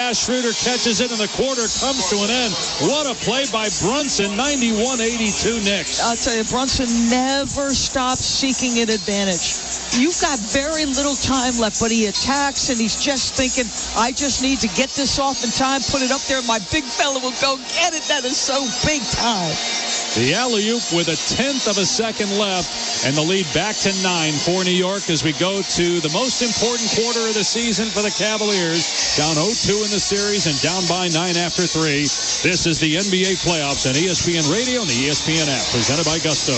pass. Schroeder catches it, and the quarter comes to an end. What a play by Brunson, 91-82 Knicks. I'll tell you, Brunson never stops seeking an advantage. You've got very little time left, but he attacks, and he's just thinking, I just need to get this off in time, put it up there, and my big fella will go get it. That is so big time. The alley-oop with a tenth of a second left, and the lead back to 9 for New York as we go to the most important quarter of the season for the Cavaliers. Down 0-2 in the series and down by 9 after 3. This is the NBA playoffs on ESPN Radio and the ESPN app, presented by Gusto.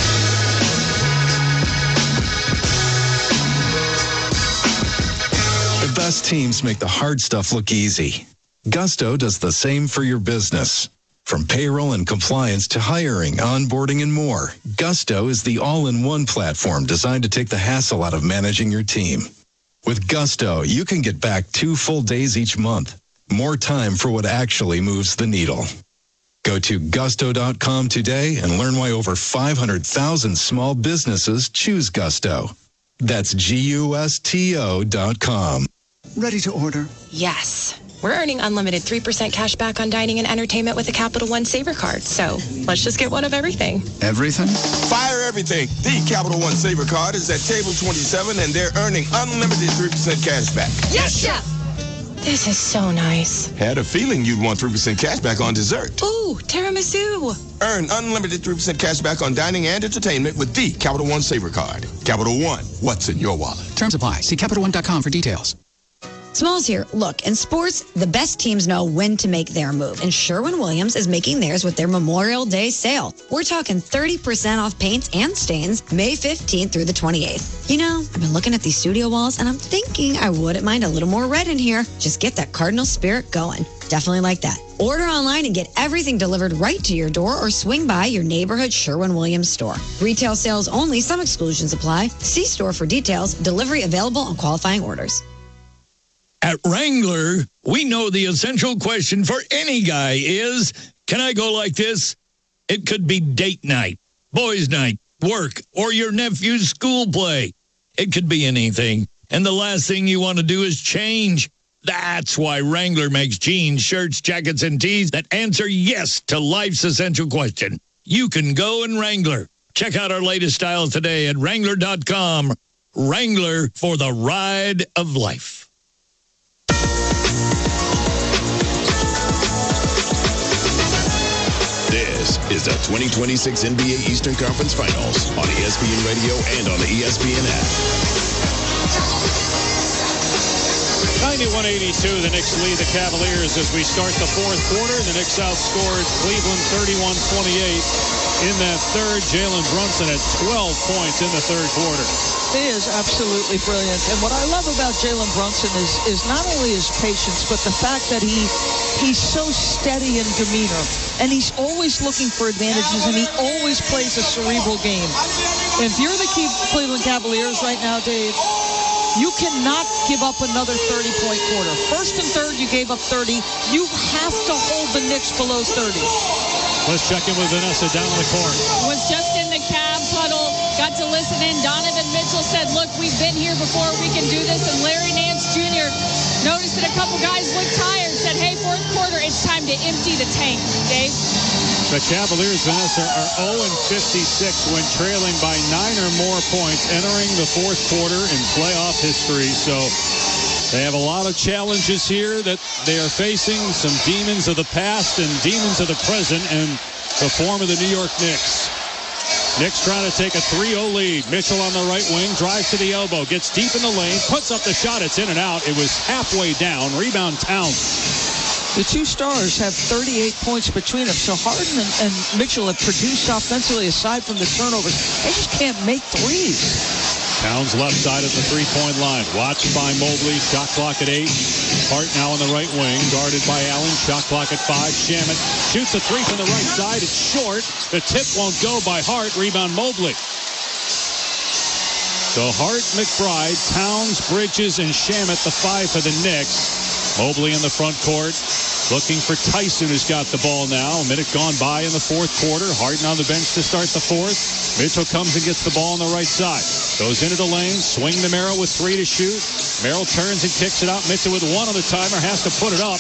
The best teams make the hard stuff look easy. Gusto does the same for your business. From payroll and compliance to hiring, onboarding, and more, Gusto is the all-in-one platform designed to take the hassle out of managing your team. With Gusto, you can get back 2 full days each month. More time for what actually moves the needle. Go to gusto.com today and learn why over 500,000 small businesses choose Gusto. That's GUSTO.com. Ready to order? Yes. We're earning unlimited 3% cash back on dining and entertainment with a Capital One Saver card. So let's just get one of everything. Everything? Fire everything. The Capital One Saver card is at table 27, and they're earning unlimited 3% cash back. Yes, Chef! This is so nice. Had a feeling you'd want 3% cash back on dessert. Ooh, tiramisu. Earn unlimited 3% cash back on dining and entertainment with the Capital One Saver card. Capital One, what's in your wallet? Terms apply. See CapitalOne.com for details. Smalls here. Look, in sports, the best teams know when to make their move, and Sherwin-Williams is making theirs with their Memorial Day sale. We're talking 30% off paints and stains May 15th through the 28th. You know, I've been looking at these studio walls, and I'm thinking I wouldn't mind a little more red in here. Just get that Cardinal spirit going. Definitely like that. Order online and get everything delivered right to your door or swing by your neighborhood Sherwin-Williams store. Retail sales only. Some exclusions apply. See store for details. Delivery available on qualifying orders. At Wrangler, we know the essential question for any guy is, can I go like this? It could be date night, boys' night, work, or your nephew's school play. It could be anything. And the last thing you want to do is change. That's why Wrangler makes jeans, shirts, jackets, and tees that answer yes to life's essential question. You can go in Wrangler. Check out our latest styles today at Wrangler.com. Wrangler, for the ride of life. This is the 2026 NBA Eastern Conference Finals on ESPN Radio and on the ESPN app. 91-82, the Knicks lead the Cavaliers as we start the fourth quarter. The Knicks outscored Cleveland 31-28. In that third, Jalen Brunson had 12 points in the third quarter. He is absolutely brilliant. And what I love about Jalen Brunson is not only his patience, but the fact that he's so steady in demeanor. And he's always looking for advantages, and he always plays a cerebral game. If you're the Cleveland Cavaliers right now, Dave, you cannot give up another 30-point quarter. First and third, you gave up 30. You have to hold the Knicks below 30. Let's check in with Vanessa down the court. Was just in the Cav huddle, got to listen in. Donovan Mitchell said, look, we've been here before, we can do this. And Larry Nance Jr. noticed that a couple guys looked tired, said, hey, fourth quarter, it's time to empty the tank. Dave? The Cavaliers, Vanessa, are 0-56 when trailing by 9 or more points entering the fourth quarter in playoff history. So they have a lot of challenges here that they are facing, some demons of the past and demons of the present, and the form of the New York Knicks. Knicks trying to take a 3-0 lead. Mitchell on the right wing, drives to the elbow, gets deep in the lane, puts up the shot, it's in and out. It was halfway down. Rebound Towns. The two stars have 38 points between them. So Harden and Mitchell have produced offensively aside from the turnovers. They just can't make threes. Towns left side of the three-point line. Watched by Mobley. Shot clock at 8. Hart now on the right wing. Guarded by Allen. Shot clock at 5. Shamet shoots a three from the right side. It's short. The tip won't go by Hart. Rebound Mobley. So Hart, McBride, Towns, Bridges, and Shamet, the 5 for the Knicks. Mobley in the front court, looking for Tyson, who's got the ball now. A minute gone by in the fourth quarter. Harden on the bench to start the fourth. Mitchell comes and gets the ball on the right side. Goes into the lane, swing to Merrill with 3 to shoot. Merrill turns and kicks it out. Mitchell with 1 on the timer, has to put it up.